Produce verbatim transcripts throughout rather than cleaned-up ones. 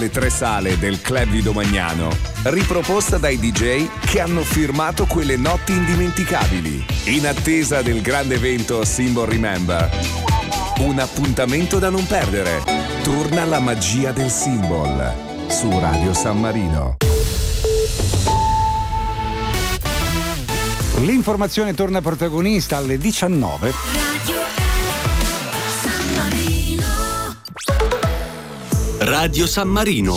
Le tre sale del Club di Domagnano, riproposta dai D J che hanno firmato quelle notti indimenticabili. In attesa del grande evento Symbol Remember, un appuntamento da non perdere. Torna la magia del Symbol su Radio San Marino. L'informazione torna protagonista alle diciannove. Radio San Marino.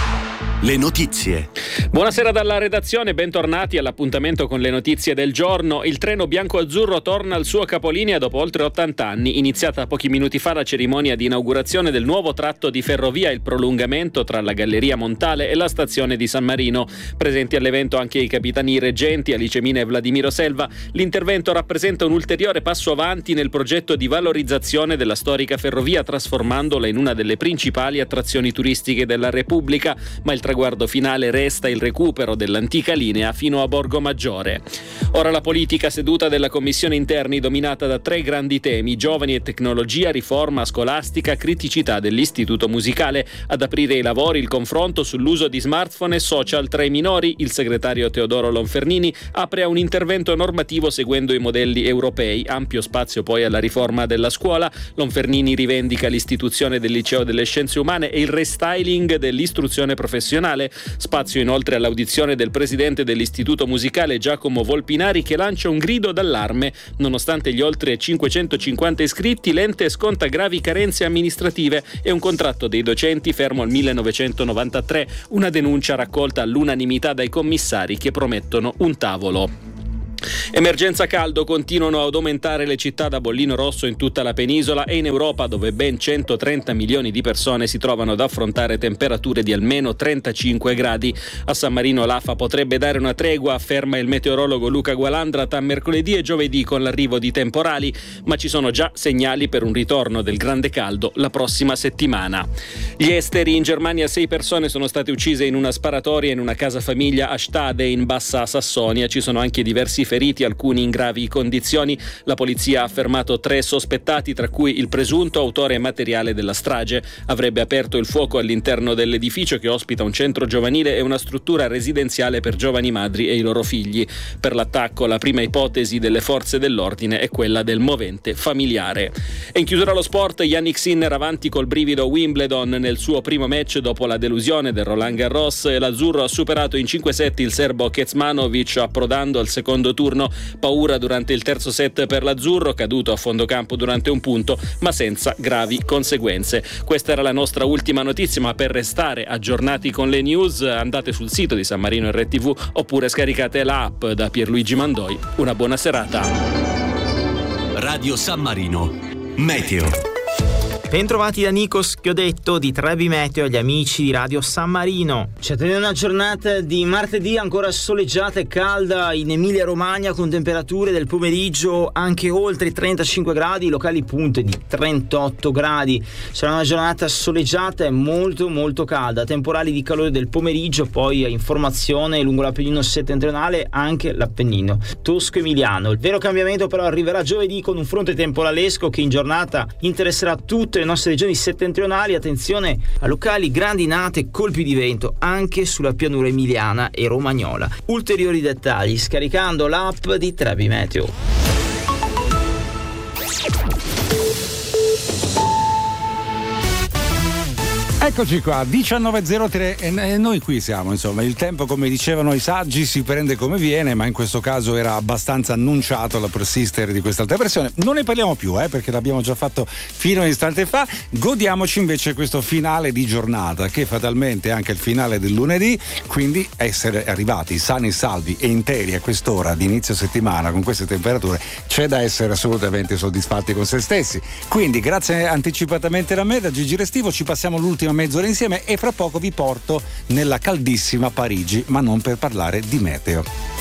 Le notizie. Buonasera dalla redazione, bentornati all'appuntamento con le notizie del giorno. Il treno bianco-azzurro torna al suo capolinea dopo oltre ottanta anni. Iniziata pochi minuti fa la cerimonia di inaugurazione del nuovo tratto di ferrovia, il prolungamento tra la Galleria Montale e la stazione di San Marino. Presenti all'evento anche i capitani reggenti Alice Mina e Vladimiro Selva. L'intervento rappresenta un ulteriore passo avanti nel progetto di valorizzazione della storica ferrovia, trasformandola in una delle principali attrazioni turistiche della Repubblica, ma il traguardo finale resta il recupero dell'antica linea fino a Borgo Maggiore. Ora la politica seduta della Commissione Interni, dominata da tre grandi temi: giovani e tecnologia, riforma scolastica, criticità dell'istituto musicale. Ad aprire i lavori il confronto sull'uso di smartphone e social tra i minori. Il segretario Teodoro Lonfernini apre a un intervento normativo seguendo i modelli europei. Ampio spazio poi alla riforma della scuola. Lonfernini rivendica l'istituzione del liceo delle scienze umane e il restyling dell'istruzione professionale. Spazio inoltre all'audizione del presidente dell'istituto musicale Giacomo Volpinari, che lancia un grido d'allarme. Nonostante gli oltre cinquecentocinquanta iscritti, l'ente sconta gravi carenze amministrative e un contratto dei docenti fermo al millenovecentonovantatré, una denuncia raccolta all'unanimità dai commissari che promettono un tavolo. Emergenza caldo, continuano ad aumentare le città da bollino rosso in tutta la penisola e in Europa, dove ben centotrenta milioni di persone si trovano ad affrontare temperature di almeno trentacinque gradi. A San Marino l'A F A potrebbe dare una tregua, afferma il meteorologo Luca Gualandra, tra mercoledì e giovedì con l'arrivo di temporali, ma ci sono già segnali per un ritorno del grande caldo la prossima settimana. Gli esteri: in Germania sei persone sono state uccise in una sparatoria in una casa famiglia a Stade in Bassa Sassonia. Ci sono anche diversi feriti, alcuni in gravi condizioni. La polizia ha fermato tre sospettati, tra cui il presunto autore materiale della strage. Avrebbe aperto il fuoco all'interno dell'edificio, che ospita un centro giovanile e una struttura residenziale per giovani madri e i loro figli. Per l'attacco, la prima ipotesi delle forze dell'ordine è quella del movente familiare. E in chiusura allo sport, Yannick Sinner avanti col brivido a Wimbledon nel suo primo match dopo la delusione del Roland Garros. L'azzurro ha superato in cinque set il serbo Kecmanovic, approdando al secondo turno. Paura durante il terzo set per l'azzurro, caduto a fondo campo durante un punto, ma senza gravi conseguenze. Questa era la nostra ultima notizia, ma per restare aggiornati con le news andate sul sito di San Marino R T V oppure scaricate l'app. Da Pierluigi Mandoi, una buona serata. Radio San Marino Meteo. Bentrovati da Nikos Chiodetto di Trebi Meteo, agli amici di Radio San Marino. Ci attende una giornata di martedì ancora soleggiata e calda in Emilia Romagna, con temperature del pomeriggio anche oltre i trentacinque gradi, locali punte di trentotto gradi. Sarà una giornata soleggiata e molto molto calda, temporali di calore del pomeriggio, poi informazione lungo l'Appennino settentrionale, anche l'Appennino tosco-emiliano. Il vero cambiamento però arriverà giovedì con un fronte temporalesco che in giornata interesserà tutte le nostre regioni settentrionali. Attenzione a locali grandinate e colpi di vento anche sulla pianura emiliana e romagnola. Ulteriori dettagli scaricando l'app di Trebi Meteo. Eccoci qua, diciannove e zero tre e noi qui siamo, insomma, il tempo, come dicevano i saggi, si prende come viene, ma in questo caso era abbastanza annunciato la persistere di questa altra versione. Non ne parliamo più, eh, perché l'abbiamo già fatto fino a un istante fa. Godiamoci invece questo finale di giornata, che fatalmente è anche il finale del lunedì, quindi essere arrivati sani, salvi e interi a quest'ora di inizio settimana con queste temperature c'è da essere assolutamente soddisfatti con se stessi. Quindi grazie anticipatamente da me, da Gigi Restivo, ci passiamo l'ultima mezz'ora insieme e fra poco vi porto nella caldissima Parigi, ma non per parlare di meteo.